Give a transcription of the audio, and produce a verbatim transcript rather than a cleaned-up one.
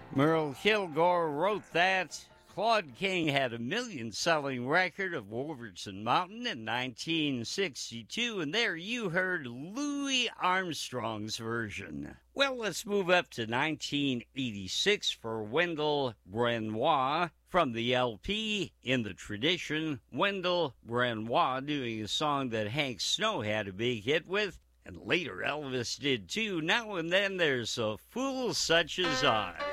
Merle Kilgore wrote that. Claude King had a million-selling record of Wolverton Mountain in nineteen sixty-two, and there you heard Louis Armstrong's version. Well, let's move up to nineteen eighty-six for Wendell Brenois. From the L P, In the Tradition, Wendell Brenois doing a song that Hank Snow had a big hit with, and later Elvis did too. Now and then there's a fool such as I.